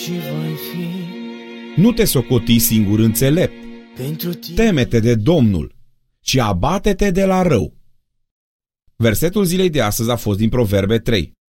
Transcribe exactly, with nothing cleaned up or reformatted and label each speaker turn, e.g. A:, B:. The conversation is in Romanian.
A: și voi fi
B: Nu te socoti singur înțelept.
A: pentru tine.
B: Teme-te de Domnul și abate-te de la rău. Versetul zilei de astăzi a fost din Proverbe trei.